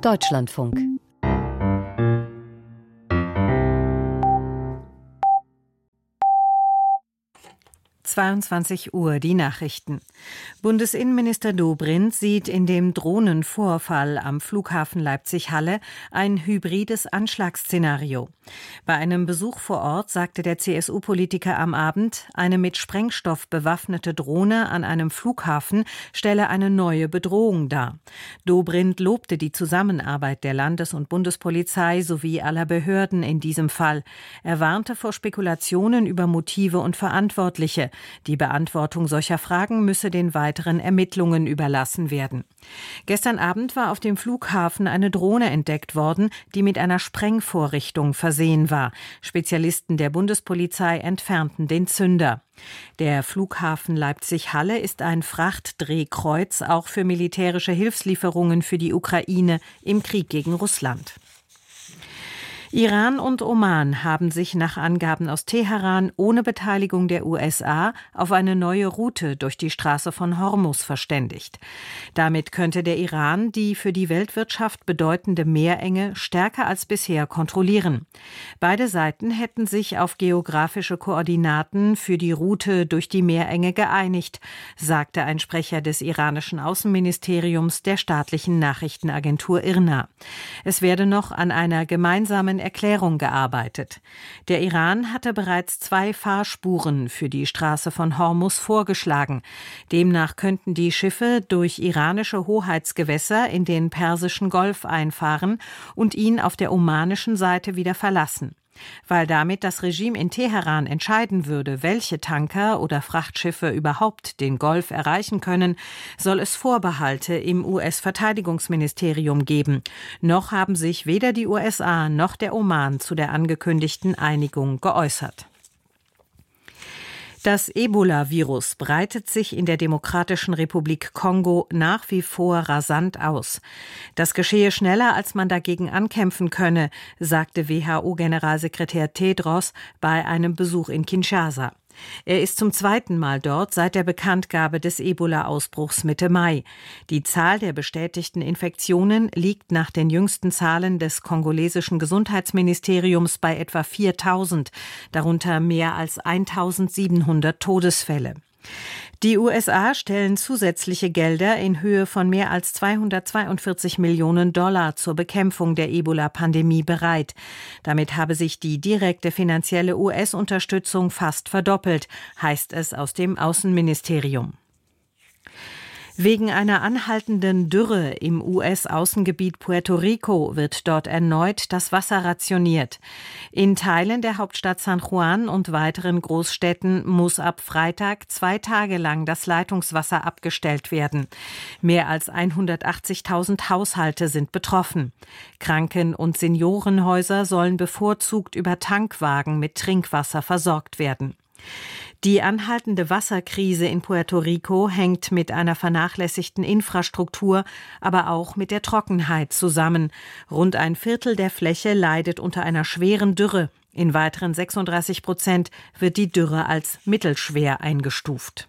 Deutschlandfunk. Uhr, die Nachrichten. Bundesinnenminister Dobrindt sieht in dem Drohnenvorfall am Flughafen Leipzig-Halle ein hybrides Anschlagsszenario. Bei einem Besuch vor Ort sagte der CSU-Politiker am Abend, eine mit Sprengstoff bewaffnete Drohne an einem Flughafen stelle eine neue Bedrohung dar. Dobrindt lobte die Zusammenarbeit der Landes- und Bundespolizei sowie aller Behörden in diesem Fall. Er warnte vor Spekulationen über Motive und Verantwortliche. Die Beantwortung solcher Fragen müsse den weiteren Ermittlungen überlassen werden. Gestern Abend war auf dem Flughafen eine Drohne entdeckt worden, die mit einer Sprengvorrichtung versehen war. Spezialisten der Bundespolizei entfernten den Zünder. Der Flughafen Leipzig-Halle ist ein Frachtdrehkreuz, auch für militärische Hilfslieferungen für die Ukraine im Krieg gegen Russland. Iran und Oman haben sich nach Angaben aus Teheran ohne Beteiligung der USA auf eine neue Route durch die Straße von Hormuz verständigt. Damit könnte der Iran die für die Weltwirtschaft bedeutende Meerenge stärker als bisher kontrollieren. Beide Seiten hätten sich auf geografische Koordinaten für die Route durch die Meerenge geeinigt, sagte ein Sprecher des iranischen Außenministeriums der staatlichen Nachrichtenagentur IRNA. Es werde noch an einer gemeinsamen Erklärung gearbeitet. Der Iran hatte bereits 2 Fahrspuren für die Straße von Hormuz vorgeschlagen. Demnach könnten die Schiffe durch iranische Hoheitsgewässer in den Persischen Golf einfahren und ihn auf der omanischen Seite wieder verlassen. Weil damit das Regime in Teheran entscheiden würde, welche Tanker oder Frachtschiffe überhaupt den Golf erreichen können, soll es Vorbehalte im US-Verteidigungsministerium geben. Noch haben sich weder die USA noch der Oman zu der angekündigten Einigung geäußert. Das Ebola-Virus breitet sich in der Demokratischen Republik Kongo nach wie vor rasant aus. Das geschehe schneller, als man dagegen ankämpfen könne, sagte WHO-Generalsekretär Tedros bei einem Besuch in Kinshasa. Er ist zum 2. Mal dort seit der Bekanntgabe des Ebola-Ausbruchs Mitte Mai. Die Zahl der bestätigten Infektionen liegt nach den jüngsten Zahlen des kongolesischen Gesundheitsministeriums bei etwa 4.000, darunter mehr als 1.700 Todesfälle. Die USA stellen zusätzliche Gelder in Höhe von mehr als $242 Millionen zur Bekämpfung der Ebola-Pandemie bereit. Damit habe sich die direkte finanzielle US-Unterstützung fast verdoppelt, heißt es aus dem Außenministerium. Wegen einer anhaltenden Dürre im US-Außengebiet Puerto Rico wird dort erneut das Wasser rationiert. In Teilen der Hauptstadt San Juan und weiteren Großstädten muss ab Freitag 2 Tage lang das Leitungswasser abgestellt werden. Mehr als 180.000 Haushalte sind betroffen. Kranken- und Seniorenhäuser sollen bevorzugt über Tankwagen mit Trinkwasser versorgt werden. Die anhaltende Wasserkrise in Puerto Rico hängt mit einer vernachlässigten Infrastruktur, aber auch mit der Trockenheit zusammen. Rund ein Viertel der Fläche leidet unter einer schweren Dürre. In weiteren 36% wird die Dürre als mittelschwer eingestuft.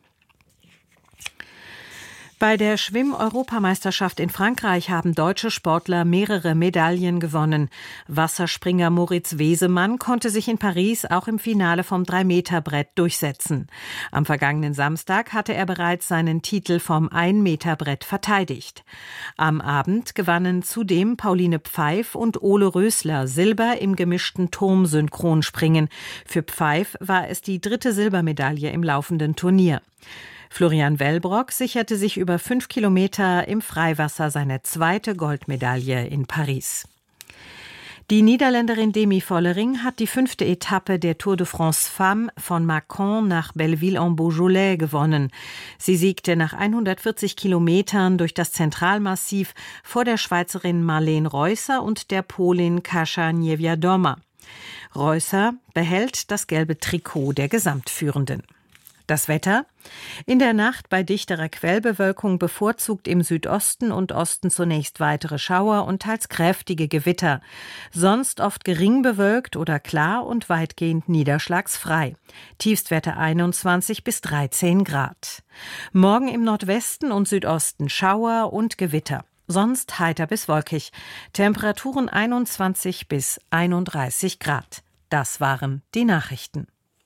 Bei der Schwimm-Europameisterschaft in Frankreich haben deutsche Sportler mehrere Medaillen gewonnen. Wasserspringer Moritz Wesemann konnte sich in Paris auch im Finale vom 3-Meter-Brett durchsetzen. Am vergangenen Samstag hatte er bereits seinen Titel vom 1-Meter-Brett verteidigt. Am Abend gewannen zudem Pauline Pfeif und Ole Rösler Silber im gemischten Turmsynchronspringen. Für Pfeif war es die 3. Silbermedaille im laufenden Turnier. Florian Wellbrock sicherte sich über 5 Kilometer im Freiwasser seine 2. Goldmedaille in Paris. Die Niederländerin Demi Vollering hat die 5. Etappe der Tour de France Femmes von Mâcon nach Belleville-en-Beaujolais gewonnen. Sie siegte nach 140 Kilometern durch das Zentralmassiv vor der Schweizerin Marleen Reusser und der Polin Kasia Niewiadoma. Reusser behält das gelbe Trikot der Gesamtführenden. Das Wetter? In der Nacht bei dichterer Quellbewölkung bevorzugt im Südosten und Osten zunächst weitere Schauer und teils kräftige Gewitter. Sonst oft gering bewölkt oder klar und weitgehend niederschlagsfrei. Tiefstwerte 21 bis 13 Grad. Morgen im Nordwesten und Südosten Schauer und Gewitter. sonst heiter bis wolkig. Temperaturen 21 bis 31 Grad. Das waren die Nachrichten.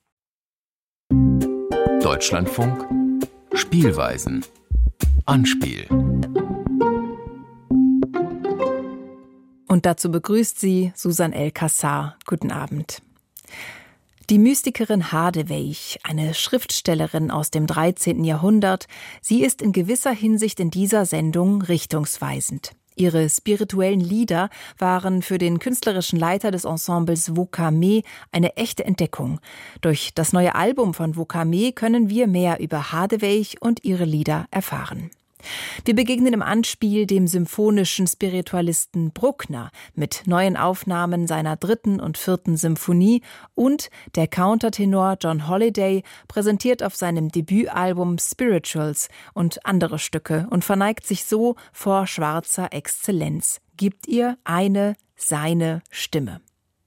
Deutschlandfunk Spielweisen. Anspiel. Und dazu begrüßt sie Susan El-Kassar. Guten Abend. Die Mystikerin Hadewijch, eine Schriftstellerin aus dem 13. Jahrhundert, sie ist in gewisser Hinsicht in dieser Sendung richtungsweisend. Ihre spirituellen Lieder waren für den künstlerischen Leiter des Ensembles Wokameh eine echte Entdeckung. Durch das neue Album von Wokameh können wir mehr über Hadewijch und ihre Lieder erfahren. Wir begegnen im Anspiel dem symphonischen Spiritualisten Bruckner mit neuen Aufnahmen seiner 3. und 4. Symphonie und der Countertenor John Holliday präsentiert auf seinem Debütalbum Spirituals und andere Stücke und verneigt sich so vor schwarzer Exzellenz, gibt ihr seine Stimme.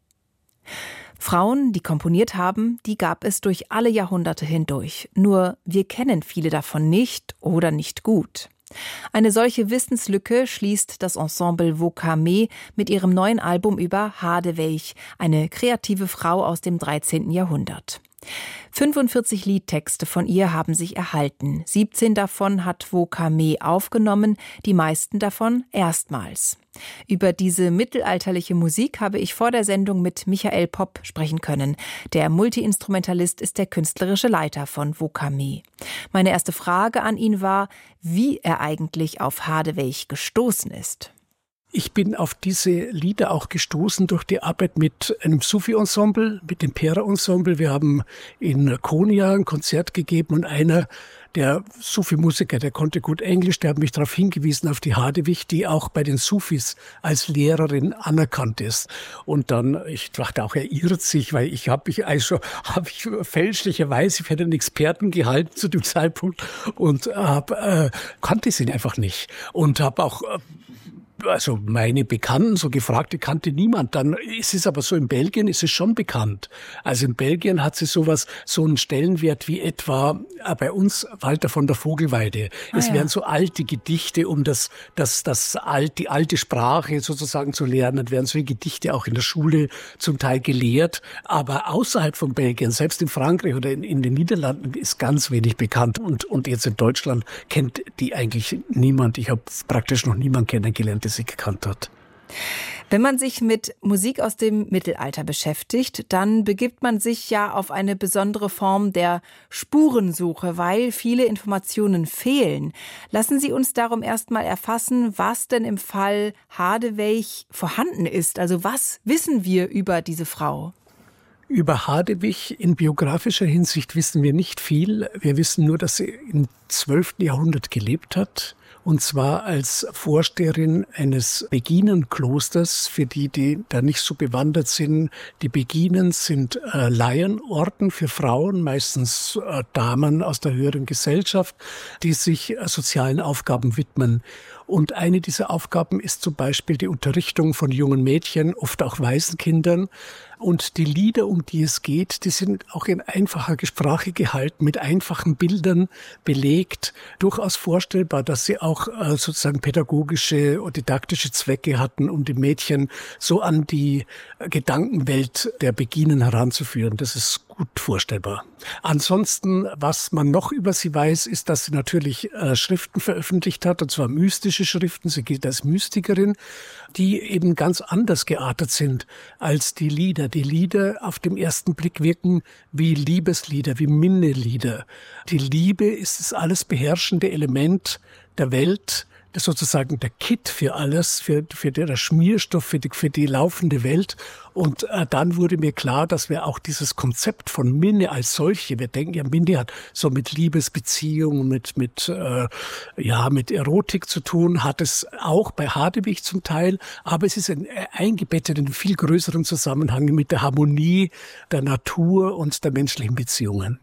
Frauen, die komponiert haben, die gab es durch alle Jahrhunderte hindurch. Nur wir kennen viele davon nicht oder nicht gut. Eine solche Wissenslücke schließt das Ensemble Wokameh mit ihrem neuen Album über Hadewijch, eine kreative Frau aus dem 13. Jahrhundert. 45 Liedtexte von ihr haben sich erhalten. 17 davon hat Wokameh aufgenommen, die meisten davon erstmals. Über diese mittelalterliche Musik habe ich vor der Sendung mit Michael Popp sprechen können. Der Multiinstrumentalist ist der künstlerische Leiter von Wokameh. Meine erste Frage an ihn war, wie er eigentlich auf Hadewijch gestoßen ist. Ich bin auf diese Lieder auch gestoßen durch die Arbeit mit einem Sufi-Ensemble, mit dem Pera-Ensemble. Wir haben in Konya ein Konzert gegeben und einer der Sufi-Musiker, der konnte gut Englisch, der hat mich darauf hingewiesen, auf die Hadewijch, die auch bei den Sufis als Lehrerin anerkannt ist. Und dann, ich dachte auch, er irrt sich, weil ich fälschlicherweise für einen Experten gehalten zu dem Zeitpunkt und kannte sie einfach nicht. Und habe auch meine Bekannten so gefragt, die kannte niemand. Dann ist es aber so, in Belgien ist es schon bekannt. Also in Belgien hat sie so einen Stellenwert wie etwa bei uns Walter von der Vogelweide. Es werden so alte Gedichte, um die alte Sprache sozusagen zu lernen, werden solche Gedichte auch in der Schule zum Teil gelehrt. Aber außerhalb von Belgien, selbst in Frankreich oder in den Niederlanden, ist ganz wenig bekannt. Und jetzt in Deutschland kennt die eigentlich niemand. Ich habe praktisch noch niemanden kennengelernt, sie gekannt hat. Wenn man sich mit Musik aus dem Mittelalter beschäftigt, dann begibt man sich ja auf eine besondere Form der Spurensuche, weil viele Informationen fehlen. Lassen Sie uns darum erstmal erfassen, was denn im Fall Hadewijch vorhanden ist. Also was wissen wir über diese Frau? Über Hadewijch in biografischer Hinsicht wissen wir nicht viel. Wir wissen nur, dass sie im 12. Jahrhundert gelebt hat. Und zwar als Vorsteherin eines Beginenklosters. Für die da nicht so bewandert sind, die Beginen sind Laienorden für Frauen, meistens Damen aus der höheren Gesellschaft, die sich sozialen Aufgaben widmen. Und eine dieser Aufgaben ist zum Beispiel die Unterrichtung von jungen Mädchen, oft auch Waisenkindern. Und die Lieder, um die es geht, die sind auch in einfacher Sprache gehalten, mit einfachen Bildern belegt. Durchaus vorstellbar, dass sie auch sozusagen pädagogische und didaktische Zwecke hatten, um die Mädchen so an die Gedankenwelt der Beginen heranzuführen. Das ist gut vorstellbar. Ansonsten, was man noch über sie weiß, ist, dass sie natürlich Schriften veröffentlicht hat, und zwar mystische Schriften. Sie gilt als Mystikerin, die eben ganz anders geartet sind als die Lieder. Die Lieder auf den ersten Blick wirken wie Liebeslieder, wie Minnelieder. Die Liebe ist das alles beherrschende Element der Welt, das sozusagen der Kit für alles, für der Schmierstoff für die laufende Welt. Und dann wurde mir klar, dass wir auch dieses Konzept von Minne als solche, wir denken ja, Minne hat so mit Liebesbeziehungen, mit Erotik zu tun, hat es auch bei Hadewijch zum Teil, aber es ist eingebettet in einen viel größeren Zusammenhang mit der Harmonie der Natur und der menschlichen Beziehungen.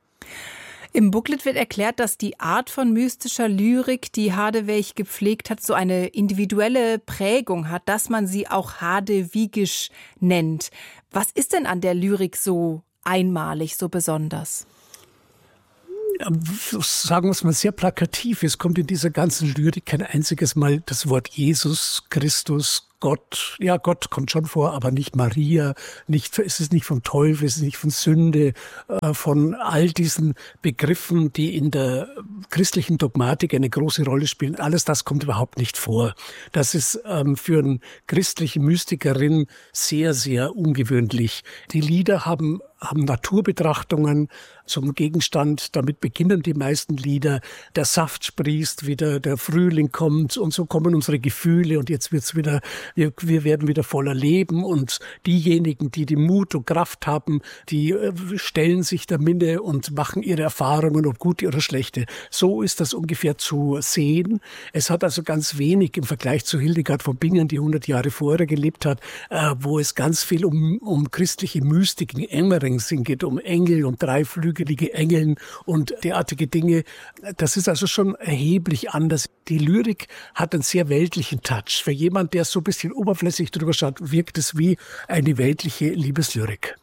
Im Booklet wird erklärt, dass die Art von mystischer Lyrik, die Hadewijch gepflegt hat, so eine individuelle Prägung hat, dass man sie auch hadewijgisch nennt. Was ist denn an der Lyrik so einmalig, so besonders? Sagen wir es mal sehr plakativ, es kommt in dieser ganzen Lyrik kein einziges Mal das Wort Jesus, Christus, Gott. Ja, Gott kommt schon vor, aber nicht Maria, es ist nicht vom Teufel, es ist nicht von Sünde, von all diesen Begriffen, die in der christlichen Dogmatik eine große Rolle spielen. Alles das kommt überhaupt nicht vor. Das ist für eine christliche Mystikerin sehr, sehr ungewöhnlich. Die Lieder haben Naturbetrachtungen zum Gegenstand. Damit beginnen die meisten Lieder. Der Saft sprießt wieder, der Frühling kommt und so kommen unsere Gefühle und jetzt wird's wieder, wir werden wieder voller Leben und diejenigen, die die Mut und Kraft haben, die stellen sich der Minne und machen ihre Erfahrungen, ob gute oder schlechte. So ist das ungefähr zu sehen. Es hat also ganz wenig im Vergleich zu Hildegard von Bingen, die 100 Jahre vorher gelebt hat, wo es ganz viel um christliche Mystiken, Emmerings geht, um Engel und dreiflügelige Engeln und derartige Dinge. Das ist also schon erheblich anders. Die Lyrik hat einen sehr weltlichen Touch. Für jemand, der so ein bisschen oberflächlich drüber schaut, wirkt es wie eine weltliche Liebeslyrik.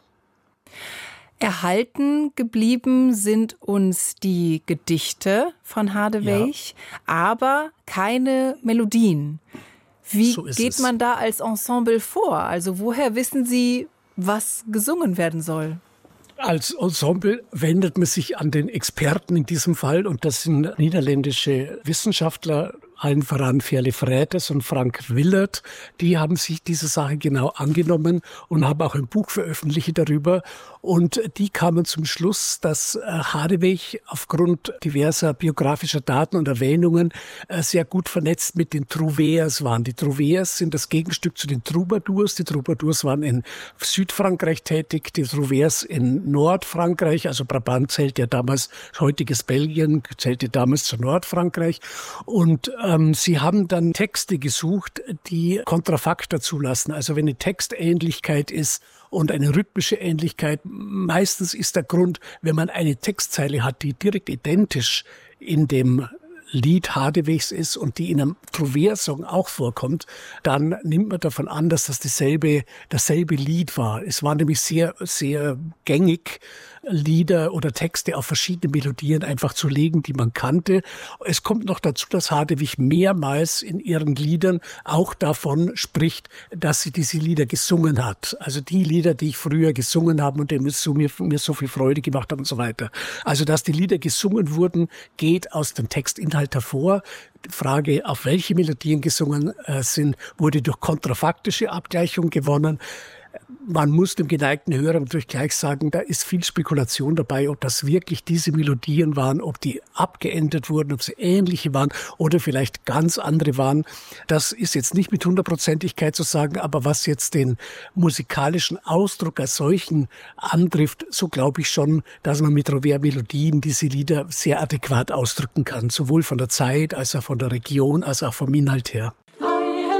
Erhalten geblieben sind uns die Gedichte von Hadewijch, aber keine Melodien. Wie geht man da als Ensemble vor? Also woher wissen Sie, was gesungen werden soll? Als Ensemble wendet man sich an den Experten in diesem Fall und das sind niederländische Wissenschaftler, allen voran Veerle Freites und Frank Willert. Die haben sich diese Sache genau angenommen und haben auch ein Buch veröffentlicht darüber. Und die kamen zum Schluss, dass Hadewijch aufgrund diverser biografischer Daten und Erwähnungen sehr gut vernetzt mit den Trouvères waren. Die Trouvères sind das Gegenstück zu den Troubadours. Die Troubadours waren in Südfrankreich tätig, die Trouvères in Nordfrankreich. Also Brabant zählt ja damals, heutiges Belgien zählte damals zu Nordfrankreich. Und sie haben dann Texte gesucht, die Kontrafakta zulassen. Also wenn eine Textähnlichkeit ist und eine rhythmische Ähnlichkeit, meistens ist der Grund, wenn man eine Textzeile hat, die direkt identisch in dem Lied Hadewijchs ist und die in einem Trouvère-Song auch vorkommt, dann nimmt man davon an, dass das dasselbe Lied war. Es war nämlich sehr, sehr gängig, Lieder oder Texte auf verschiedene Melodien einfach zu legen, die man kannte. Es kommt noch dazu, dass Hadewijch mehrmals in ihren Liedern auch davon spricht, dass sie diese Lieder gesungen hat. Also die Lieder, die ich früher gesungen habe und die mir so viel Freude gemacht haben und so weiter. Also dass die Lieder gesungen wurden, geht aus dem Textinhalt hervor. Die Frage, auf welche Melodien gesungen sind, wurde durch kontrafaktische Abgleichung gewonnen. Man muss dem geneigten Hörer natürlich gleich sagen, da ist viel Spekulation dabei, ob das wirklich diese Melodien waren, ob die abgeändert wurden, ob sie ähnliche waren oder vielleicht ganz andere waren. Das ist jetzt nicht mit 100%igkeit zu sagen, aber was jetzt den musikalischen Ausdruck als solchen antrifft, so glaube ich schon, dass man mit Trouvère-Melodien diese Lieder sehr adäquat ausdrücken kann, sowohl von der Zeit als auch von der Region, als auch vom Inhalt her.